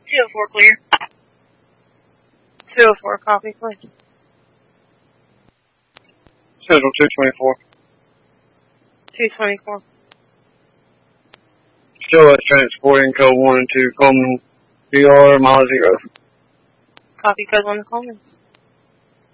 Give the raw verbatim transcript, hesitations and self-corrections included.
two oh four clear. two oh four, copy, please. Central two twenty-four. two twenty-four. Still at transporting code one and two, Coleman, B R, mile zero. Copy, code one to Coleman.